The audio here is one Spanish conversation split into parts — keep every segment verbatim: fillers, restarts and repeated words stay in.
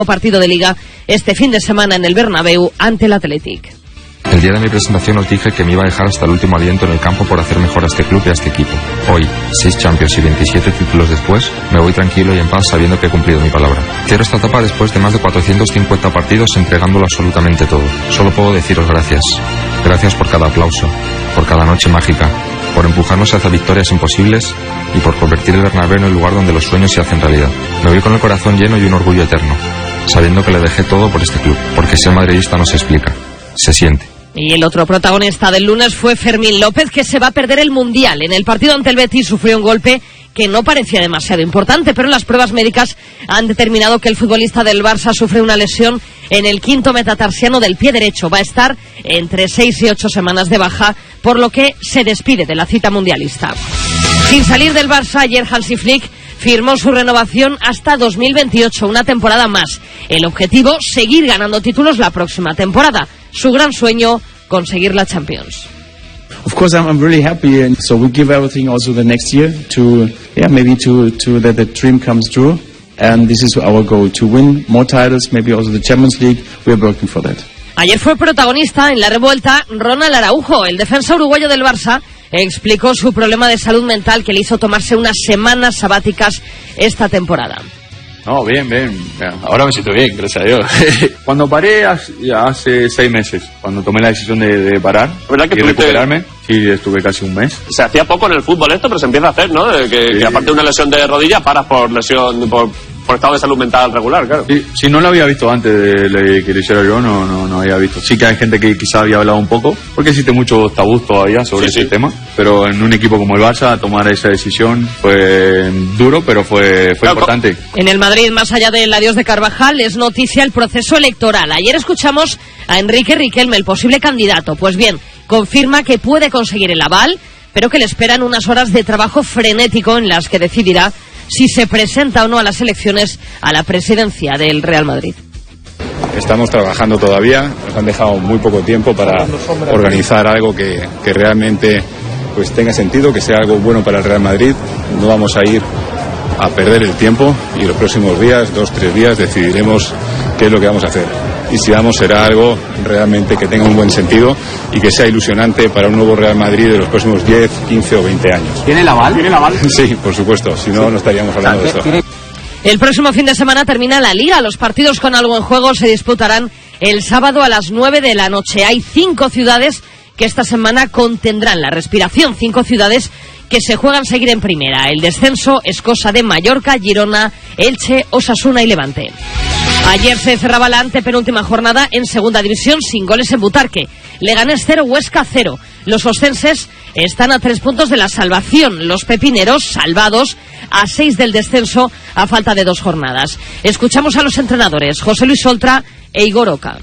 Partido de Liga este fin de semana en el Bernabéu ante el Athletic. El día de mi presentación os dije que me iba a dejar hasta el último aliento en el campo por hacer mejor a este club y a este equipo. Hoy, seis Champions y veintisiete títulos después, me voy tranquilo y en paz sabiendo que he cumplido mi palabra. Cierro esta etapa después de más de cuatrocientos cincuenta partidos entregándolo absolutamente todo. Solo puedo deciros gracias. Gracias por cada aplauso, por cada noche mágica, por empujarnos hacia victorias imposibles y por convertir el Bernabéu en el lugar donde los sueños se hacen realidad. Me voy con el corazón lleno y un orgullo eterno, sabiendo que le dejé todo por este club, porque ser madridista no se explica, se siente. Y el otro protagonista del lunes fue Fermín López, que se va a perder el Mundial. En el partido ante el Betis sufrió un golpe que no parecía demasiado importante, pero las pruebas médicas han determinado que el futbolista del Barça sufre una lesión en el quinto metatarsiano del pie derecho. Va a estar entre seis y ocho semanas de baja, por lo que se despide de la cita mundialista. Sin salir del Barça, ayer Hansi Flick firmó su renovación hasta dos mil veintiocho, una temporada más. El objetivo, seguir ganando títulos la próxima temporada. Su gran sueño, conseguir la Champions. Of course, I'm, I'm really happy, and so we give everything also the next year to, yeah, maybe to to that the dream comes true. And this is our goal, to win more titles, maybe also the Champions League. We're working for that. Ayer fue protagonista en la revuelta Ronald Araujo, el defensa uruguayo del Barça. Explicó su problema de salud mental que le hizo tomarse unas semanas sabáticas esta temporada. No, bien, bien. Ahora me siento bien, gracias a Dios. Cuando paré hace, hace seis meses, cuando tomé la decisión de, de parar ¿verdad que y recuperarme, sí, estuve casi un mes. Se hacía poco en el fútbol esto, pero se empieza a hacer, ¿no? Que, sí. que aparte de una lesión de rodilla, paras por lesión, por, por estado de salud mental regular, claro. Sí, si no lo había visto antes de, de que lo hiciera yo, no, no, no había visto. Sí que hay gente que quizá había hablado un poco, porque existe muchos tabús todavía sobre sí, ese sí. tema, pero en un equipo como el Barça, tomar esa decisión fue duro, pero fue, fue claro, importante. En el Madrid, más allá del adiós de Carvajal, es noticia el proceso electoral. Ayer escuchamos a Enrique Riquelme, el posible candidato. Pues bien, confirma que puede conseguir el aval, pero que le esperan unas horas de trabajo frenético en las que decidirá si se presenta o no a las elecciones a la presidencia del Real Madrid. Estamos trabajando todavía, nos han dejado muy poco tiempo para organizar algo que, que realmente pues tenga sentido, que sea algo bueno para el Real Madrid. No vamos a ir a perder el tiempo y los próximos días, dos, tres días, decidiremos qué es lo que vamos a hacer. Y si vamos, será algo realmente que tenga un buen sentido y que sea ilusionante para un nuevo Real Madrid de los próximos diez, quince o veinte años. ¿Tiene el aval? ¿Tiene el aval? Sí, por supuesto, si no, sí. no estaríamos hablando de esto. El próximo fin de semana termina la Liga. Los partidos con algo en juego se disputarán el sábado a las nueve de la noche. Hay cinco ciudades que esta semana contendrán la respiración, cinco ciudades que se juegan seguir en primera. El descenso es cosa de Mallorca, Girona, Elche, Osasuna y Levante. Ayer se cerraba la antepenúltima jornada en segunda división sin goles en Butarque. Leganés cero, Huesca cero. Los oscenses están a tres puntos de la salvación. Los pepineros, salvados, a seis del descenso a falta de dos jornadas. Escuchamos a los entrenadores, José Luis Oltra e Igor Oca.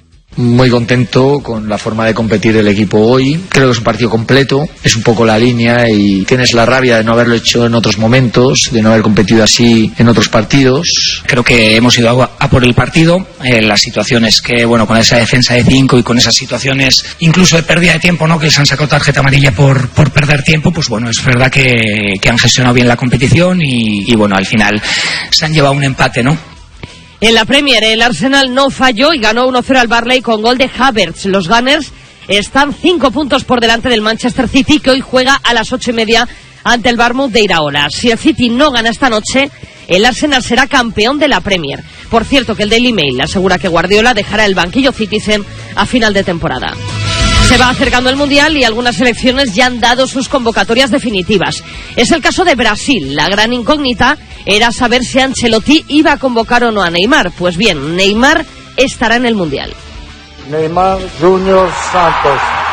Muy contento con la forma de competir del equipo hoy. Creo que es un partido completo, es un poco la línea y tienes la rabia de no haberlo hecho en otros momentos, de no haber competido así en otros partidos. Creo que hemos ido a, a por el partido. Eh, las situaciones que, bueno, con esa defensa de cinco y con esas situaciones incluso de pérdida de tiempo, ¿no? Que se han sacado tarjeta amarilla por, por perder tiempo, pues bueno, es verdad que, que han gestionado bien la competición y, y bueno, al final se han llevado un empate, ¿no? En la Premier, el Arsenal no falló y ganó uno cero al Burnley con gol de Havertz. Los Gunners están cinco puntos por delante del Manchester City, que hoy juega a las ocho y media ante el Bournemouth de Iraola. Si el City no gana esta noche, el Arsenal será campeón de la Premier. Por cierto, que el Daily Mail asegura que Guardiola dejará el banquillo Citizen a final de temporada. Se va acercando el Mundial y algunas selecciones ya han dado sus convocatorias definitivas. Es el caso de Brasil. La gran incógnita era saber si Ancelotti iba a convocar o no a Neymar. Pues bien, Neymar estará en el Mundial. Neymar Junior Santos.